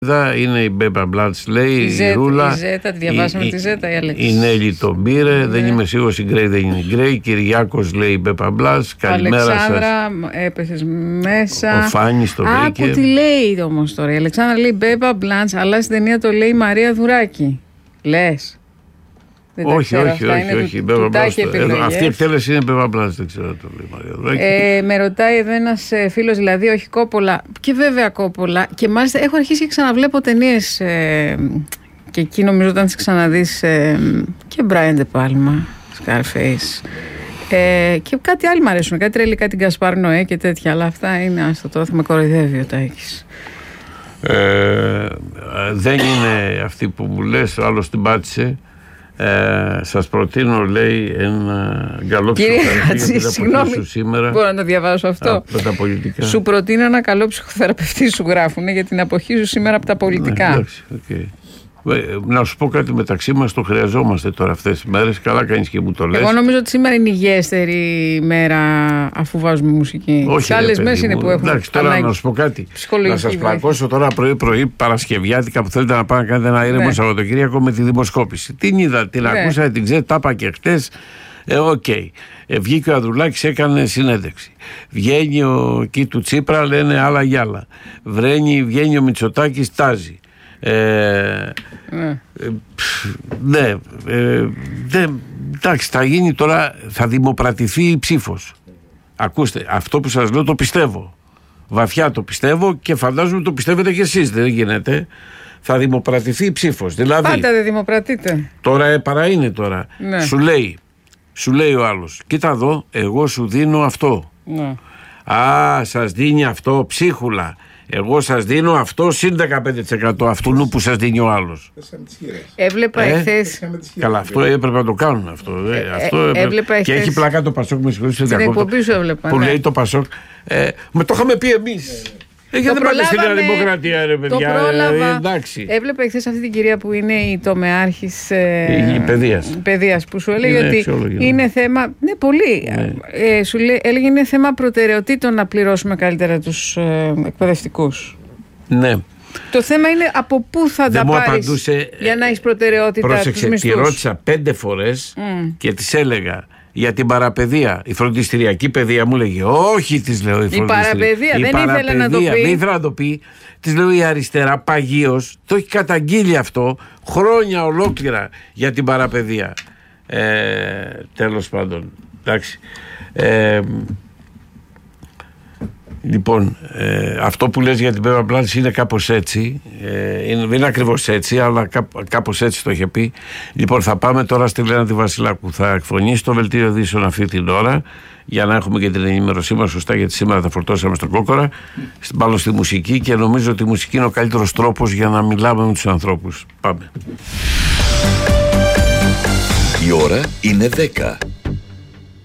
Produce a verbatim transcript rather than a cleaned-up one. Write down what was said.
Είναι η Μπέπα Μπλάντς, λέει, η, η, η Ρούλα. Η Ζέτα, τη διαβάσαμε η, τη Ζέτα, η Αλέξη. Η Νέλη τον πήρε, ναι. Δεν είμαι σίγουρος, η Γκρέι δεν είναι η Γκρέι. Κυριάκος, λέει η Μπέπα Μπλάντς. Καλημέρα σας. Αλεξάνδρα, έπεσες μέσα. Ο Φάνης το βρήκε. Άκου τι λέει όμως τώρα. Η Αλεξάνδρα λέει Μπέπα Μπλάντς, αλλά στην ταινία το λέει η Μαρία Δουράκη. Λες? Δεν όχι, ξέρω, όχι, αυτά όχι, είναι όχι. Του, του, του αυτή η εκτέλεση είναι Μπέπα Μπλάντς, δεν ξέρω το λέει η Μαρία Δουράκη. Ε, με ρωτάει εδώ ένας ε, φίλος, δηλαδή, όχι Κόπολα. Και βέβαια Κόπολα. Και μάλιστα έχω αρχίσει και ξαναβλέπω ταινίες. Ε, και εκεί νομίζω όταν τις ξαναδείς. Ε, και Brian De Palma, Scarface. Ε, και κάτι άλλο μου αρέσουν. Κάτι τρέλει, κάτι Γκασπάρ Νοέ και τέτοια. Αλλά αυτά είναι, άστο τώρα, θα με κοροϊδεύει ο Τάκης. Ε, δεν είναι αυτή που μου λες, ο άλλος την πάτησε. Ε, σας προτείνω, λέει, ένα καλό ψυχοθεραπευτή συγγνώμη, σήμερα. Μπορώ να το διαβάσω αυτό? Από τα πολιτικά. Σου προτείνω ένα καλό ψυχοθεραπευτή, σου γράφουνε, για την αποχή σου σήμερα από τα πολιτικά. Ναι, εντάξει, okay. Να σου πω κάτι, μεταξύ μας το χρειαζόμαστε τώρα αυτές τις μέρες. Καλά κάνεις και μου το λες. Εγώ νομίζω ότι σήμερα είναι η υγιέστερη μέρα αφού βάζουμε μουσική. Όχι, άλλες μέρες είναι που έχουμε. Εντάξει, τώρα να σου πω κάτι. Να σας πλακώσω τώρα πρωί-πρωί Παρασκευιάτικα που θέλετε να πάτε να κάνετε ένα ήρεμο ναι. Σαββατοκύριακο με τη δημοσκόπηση. Την είδα, την ναι. Ακούσατε, την ξέρετε, τα είπα και χτες. Ε, οκ. Okay. Ε, βγήκε ο Ανδρουλάκης, έκανε συνέντευξη. Βγαίνει ο εκεί του Τσίπρα, λένε άλλα για άλλα. Βρένει, βγαίνει ο Μητσοτάκης, τάζει. Ε, ναι, ε, ναι ε, δε, εντάξει, θα γίνει τώρα, θα δημοπρατηθεί η ψήφος. Ακούστε, αυτό που σας λέω το πιστεύω. Βαθιά το πιστεύω και φαντάζομαι το πιστεύετε κι εσείς, δεν γίνεται. Θα δημοπρατηθεί η ψήφος. Δηλαδή, πάντα δεν δημοπρατείτε. Τώρα ε, παρά είναι τώρα. Ναι. Σου λέει, σου λέει ο άλλος, κοίτα εδώ, εγώ σου δίνω αυτό. Ναι. Α, σας δίνει αυτό ψίχουλα. Εγώ σας δίνω αυτό συν δεκαπέντε τοις εκατό αυτού που σας δίνει ο άλλος. Έβλεπα ε? εχθές. Καλά, αυτό έπρεπε να το κάνουν αυτό. Ε, ε, αυτό ε, έπρεπε... έβλεπα Και έχει πλάκα το Πασόκ, με συγχωρείτε. Στην εκπομπή σου έβλεπα. Που ναι. λέει το Πασόκ. Ε, με το είχαμε πει εμείς. Ε, γιατί δεν πάτε στη Νέα Δημοκρατία, ρε παιδιά. Το πρόλαβα. Ε, εντάξει. Έβλεπα εχθές αυτή την κυρία που είναι η τομεάρχης ε, η παιδείας. παιδείας που σου έλεγε είναι ότι αξιόλογη, είναι θέμα. Ναι, πολύ. Ναι. Ε, σου λέει, έλεγε είναι θέμα προτεραιοτήτων να πληρώσουμε καλύτερα τους ε, εκπαιδευτικούς. Ναι. Το θέμα είναι από πού θα δεν τα πάρεις απαντούσε, για να έχεις προτεραιότητα. Πρόσεξε, τους μισθούς. τη ρώτησα πέντε φορές mm. και της έλεγα για την παραπαιδεία. Η φροντιστηριακή παιδεία μου λέγε όχι, της λέω. Η, η παραπαιδεία η δεν παραπαιδεία, ήθελε να το πει. Δεν ήθελε να το πει. Της λέω η αριστερά παγίως το έχει καταγγείλει αυτό χρόνια ολόκληρα για την παραπαιδεία. Ε, τέλος πάντων. Εντάξει. Ε, Λοιπόν, ε, αυτό που λες για την Μπέπα Μπλάντς είναι κάπως έτσι. Ε, είναι, δεν είναι ακριβώς έτσι, αλλά κά, κάπως έτσι το είχε πει. Λοιπόν, θα πάμε τώρα στη Λένα τη Βασιλάκου. Θα εκφωνήσει το δελτίο ειδήσεων αυτή την ώρα, για να έχουμε και την ενημέρωσή μας σωστά, γιατί σήμερα θα φορτώσαμε στον Κόκορα, πάνω στη μουσική, και νομίζω ότι η μουσική είναι ο καλύτερος τρόπος για να μιλάμε με τους ανθρώπους. Πάμε. Η ώρα είναι δέκα.